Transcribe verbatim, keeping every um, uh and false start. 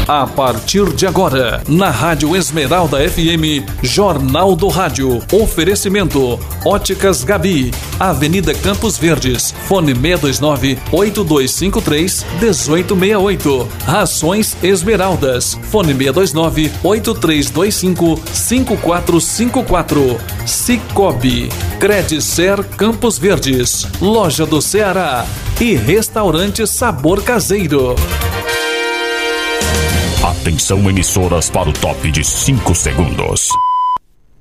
A partir de agora, na Rádio Esmeralda F M, Jornal do Rádio. Oferecimento: Óticas Gabi, Avenida Campos Verdes, fone seis dois nove, oito dois cinco três, um oito seis oito. Rações Esmeraldas, fone seis dois nove, oito três dois cinco, cinco quatro cinco quatro. Cicobi, Credicer Campos Verdes, Loja do Ceará e Restaurante Sabor Caseiro. Atenção, emissoras, para o top de cinco segundos.